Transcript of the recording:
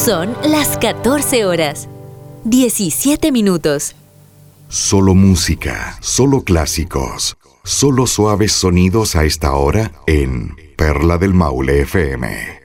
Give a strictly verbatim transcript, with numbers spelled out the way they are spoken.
Son las catorce horas, diecisiete minutos. Solo música, solo clásicos, solo suaves sonidos a esta hora en Perla del Maule F M.